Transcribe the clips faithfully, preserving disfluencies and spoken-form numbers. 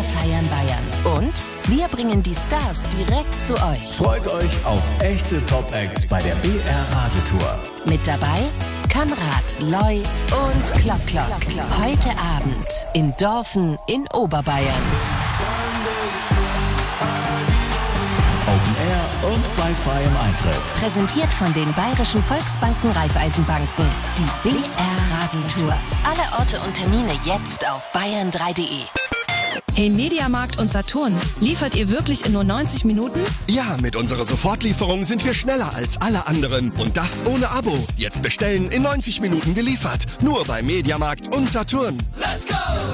feiern Bayern. Und wir bringen die Stars direkt zu euch. Freut euch auf echte Top-Acts bei der B R Radetour. Mit dabei Kamrat, Loi und Klock Klock. Heute Abend in Dorfen in Oberbayern. Open Air und bei freiem Eintritt. Präsentiert von den Bayerischen Volksbanken Raiffeisenbanken. Die B R Radetour. Alle Orte und Termine jetzt auf bayern drei punkt de. Hey Mediamarkt und Saturn, liefert ihr wirklich in nur neunzig Minuten? Ja, mit unserer Sofortlieferung sind wir schneller als alle anderen. Und das ohne Abo. Jetzt bestellen, in neunzig Minuten geliefert. Nur bei Mediamarkt und Saturn. Let's go!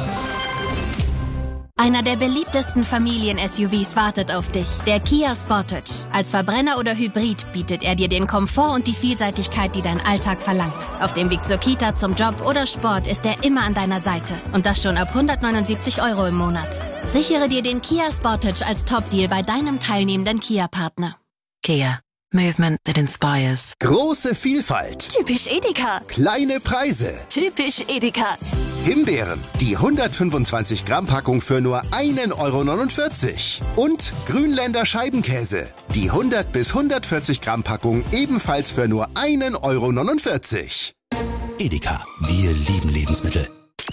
Einer der beliebtesten Familien-S U Vs wartet auf dich, der Kia Sportage. Als Verbrenner oder Hybrid bietet er dir den Komfort und die Vielseitigkeit, die dein Alltag verlangt. Auf dem Weg zur Kita, zum Job oder Sport ist er immer an deiner Seite. Und das schon ab hundertneunundsiebzig Euro im Monat. Sichere dir den Kia Sportage als Top-Deal bei deinem teilnehmenden Kia-Partner. Kia. Movement that inspires. Große Vielfalt. Typisch Edeka. Kleine Preise. Typisch Edeka. Himbeeren, die hundertfünfundzwanzig Gramm Packung für nur ein Euro neunundvierzig. Und Grünländer Scheibenkäse, die hundert bis hundertvierzig Gramm Packung ebenfalls für nur ein Euro neunundvierzig. Edeka, wir lieben Lebensmittel.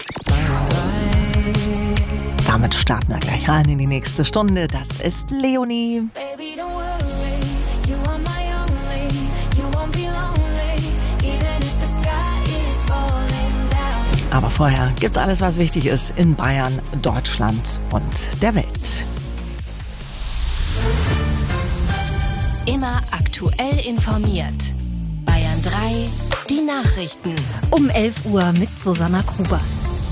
Damit starten wir gleich rein in die nächste Stunde. Das ist Leonie. Baby, don't worry, you are my only, you won't be lonely, even if the sky is falling down. Aber vorher gibt's alles, was wichtig ist in Bayern, Deutschland und der Welt. Immer aktuell informiert. Bayern drei, die Nachrichten. Um elf Uhr mit Susanna Gruber.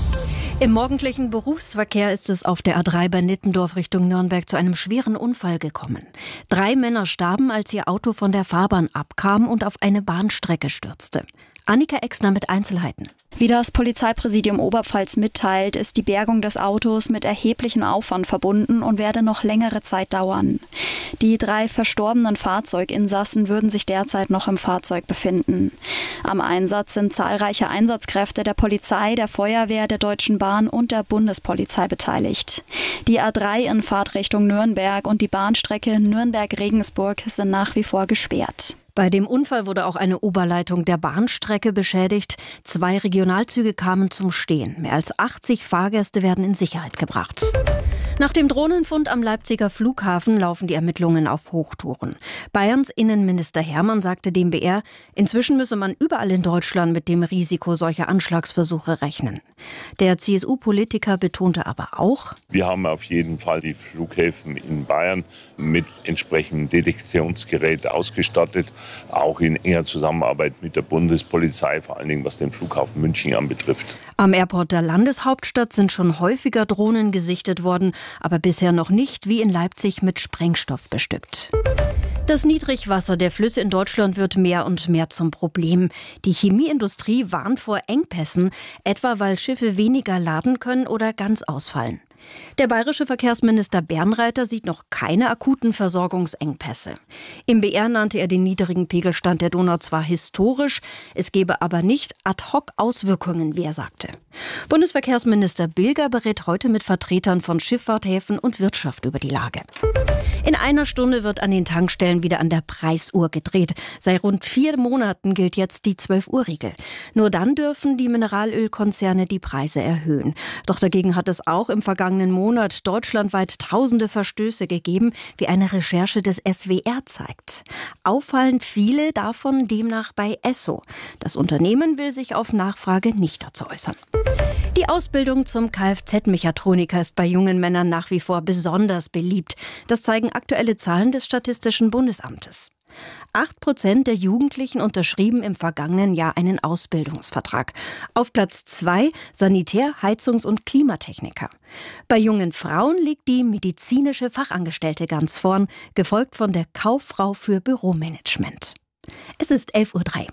Im morgendlichen Berufsverkehr ist es auf der A drei bei Nittendorf Richtung Nürnberg zu einem schweren Unfall gekommen. Drei Männer starben, als ihr Auto von der Fahrbahn abkam und auf eine Bahnstrecke stürzte. Annika Exner mit Einzelheiten. Wie das Polizeipräsidium Oberpfalz mitteilt, ist die Bergung des Autos mit erheblichem Aufwand verbunden und werde noch längere Zeit dauern. Die drei verstorbenen Fahrzeuginsassen würden sich derzeit noch im Fahrzeug befinden. Am Einsatz sind zahlreiche Einsatzkräfte der Polizei, der Feuerwehr, der Deutschen Bahn und der Bundespolizei beteiligt. Die A drei in Fahrtrichtung Nürnberg und die Bahnstrecke Nürnberg-Regensburg sind nach wie vor gesperrt. Bei dem Unfall wurde auch eine Oberleitung der Bahnstrecke beschädigt. Zwei Regionalzüge kamen zum Stehen. Mehr als achtzig Fahrgäste werden in Sicherheit gebracht. Nach dem Drohnenfund am Leipziger Flughafen laufen die Ermittlungen auf Hochtouren. Bayerns Innenminister Hermann sagte dem B R, inzwischen müsse man überall in Deutschland mit dem Risiko solcher Anschlagsversuche rechnen. Der C S U-Politiker betonte aber auch: Wir haben auf jeden Fall die Flughäfen in Bayern mit entsprechendem Detektionsgerät ausgestattet, auch in enger Zusammenarbeit mit der Bundespolizei, vor allen Dingen was den Flughafen München anbetrifft. Am Airport der Landeshauptstadt sind schon häufiger Drohnen gesichtet worden, aber bisher noch nicht wie in Leipzig mit Sprengstoff bestückt. Das Niedrigwasser der Flüsse in Deutschland wird mehr und mehr zum Problem. Die Chemieindustrie warnt vor Engpässen, etwa weil Schiffe weniger laden können oder ganz ausfallen. Der bayerische Verkehrsminister Bernreiter sieht noch keine akuten Versorgungsengpässe. Im B R nannte er den niedrigen Pegelstand der Donau zwar historisch, es gebe aber nicht Ad-hoc-Auswirkungen, wie er sagte. Bundesverkehrsminister Bilger berät heute mit Vertretern von Schifffahrt, Häfen und Wirtschaft über die Lage. In einer Stunde wird an den Tankstellen wieder an der Preisuhr gedreht. Seit rund vier Monaten gilt jetzt die zwölf-Uhr-Regel. Nur dann dürfen die Mineralölkonzerne die Preise erhöhen. Doch dagegen hat es auch im vergangenen Monat deutschlandweit tausende Verstöße gegeben, wie eine Recherche des S W R zeigt. Auffallend viele davon demnach bei Esso. Das Unternehmen will sich auf Nachfrage nicht dazu äußern. Die Ausbildung zum Kfz-Mechatroniker ist bei jungen Männern nach wie vor besonders beliebt. Das zeigen aktuelle Zahlen des Statistischen Bundesamtes. Acht Prozent der Jugendlichen unterschrieben im vergangenen Jahr einen Ausbildungsvertrag. Auf Platz zwei Sanitär-, Heizungs- und Klimatechniker. Bei jungen Frauen liegt die medizinische Fachangestellte ganz vorn, gefolgt von der Kauffrau für Büromanagement. Es ist elf Uhr drei.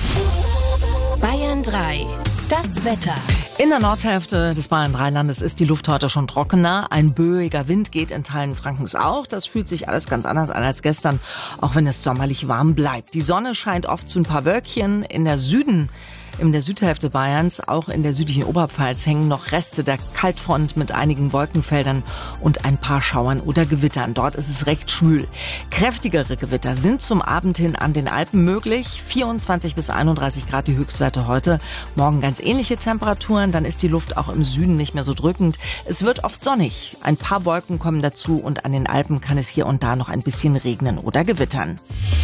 Bayern drei. Das Wetter. In der Nordhälfte des Bayern drei Landes ist die Luft heute schon trockener. Ein böiger Wind geht in Teilen Frankens auch. Das fühlt sich alles ganz anders an als gestern, auch wenn es sommerlich warm bleibt. Die Sonne scheint oft zu ein paar Wölkchen. In der Süden In der Südhälfte Bayerns, auch in der südlichen Oberpfalz, hängen noch Reste der Kaltfront mit einigen Wolkenfeldern und ein paar Schauern oder Gewittern. Dort ist es recht schwül. Kräftigere Gewitter sind zum Abend hin an den Alpen möglich. vierundzwanzig bis einunddreißig Grad die Höchstwerte heute. Morgen ganz ähnliche Temperaturen. Dann ist die Luft auch im Süden nicht mehr so drückend. Es wird oft sonnig. Ein paar Wolken kommen dazu und an den Alpen kann es hier und da noch ein bisschen regnen oder gewittern.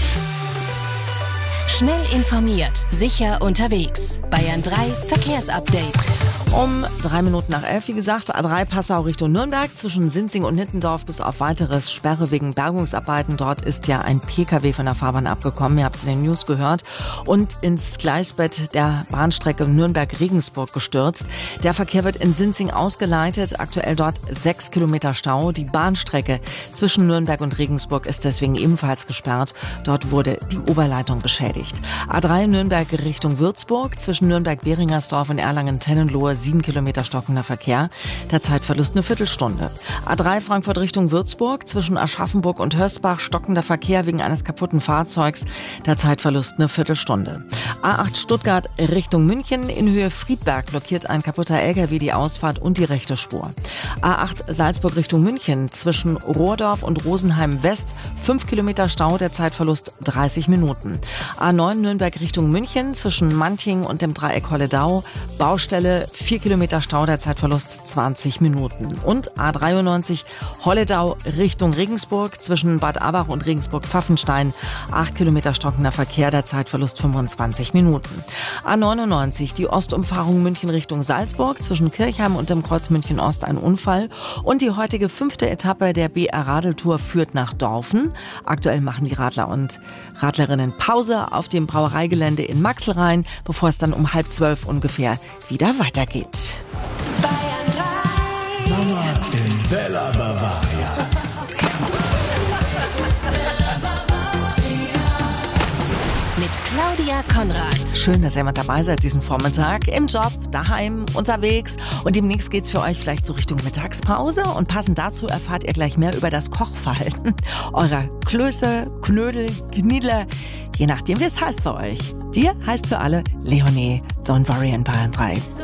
Schnell informiert, sicher unterwegs. Bayern drei Verkehrsupdate. Um drei Minuten nach elf, wie gesagt, A drei Passau Richtung Nürnberg, zwischen Sinzing und Nittendorf bis auf weiteres Sperre wegen Bergungsarbeiten. Dort ist ja ein Pkw von der Fahrbahn abgekommen, ihr habt es in den News gehört, und ins Gleisbett der Bahnstrecke Nürnberg-Regensburg gestürzt. Der Verkehr wird in Sinzing ausgeleitet, aktuell dort sechs Kilometer Stau. Die Bahnstrecke zwischen Nürnberg und Regensburg ist deswegen ebenfalls gesperrt. Dort wurde die Oberleitung beschädigt. A drei Nürnberg Richtung Würzburg, zwischen Nürnberg-Beringersdorf und Erlangen-Tennenlohe, sieben Kilometer stockender Verkehr, der Zeitverlust eine Viertelstunde. A drei Frankfurt Richtung Würzburg, zwischen Aschaffenburg und Hösbach stockender Verkehr wegen eines kaputten Fahrzeugs, der Zeitverlust eine Viertelstunde. A acht Stuttgart Richtung München, in Höhe Friedberg blockiert ein kaputter L K W die Ausfahrt und die rechte Spur. A acht Salzburg Richtung München, zwischen Rohrdorf und Rosenheim West, fünf Kilometer Stau, der Zeitverlust dreißig Minuten. A neun Nürnberg Richtung München, zwischen Manching und dem Dreieck Holledau, Baustelle, vier Kilometer Stau, der Zeitverlust zwanzig Minuten. Und A dreiundneunzig Holledau Richtung Regensburg, zwischen Bad Abach und Regensburg-Pfaffenstein, acht Kilometer stockender Verkehr, der Zeitverlust fünfundzwanzig Minuten. A neunundneunzig die Ostumfahrung München Richtung Salzburg, zwischen Kirchheim und dem Kreuz München Ost ein Unfall. Und die heutige fünfte Etappe der B R Radeltour führt nach Dorfen. Aktuell machen die Radler und Radlerinnen Pause auf dem Brauereigelände in Maxelrhein, bevor es dann um halb zwölf ungefähr wieder weitergeht. Sommer in Bella Bavaria. Mit Claudia Konrad. Schön, dass ihr mal dabei seid diesen Vormittag. Im Job, daheim, unterwegs. Und demnächst geht's für euch vielleicht so Richtung Mittagspause. Und passend dazu erfahrt ihr gleich mehr über das Kochverhalten eurer Klöße, Knödel, Kniedler. Je nachdem, wie es heißt bei euch. Dir heißt für alle Leonie. Don't worry in Bayern drei.